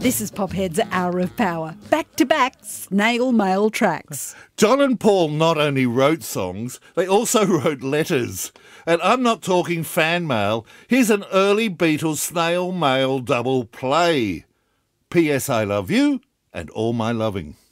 This is Pophead's Hour of Power. Back-to-back snail mail tracks. John and Paul not only wrote songs, they also wrote letters. And I'm not talking fan mail. Here's an early Beatles snail mail double play. P.S. I love you and all my loving.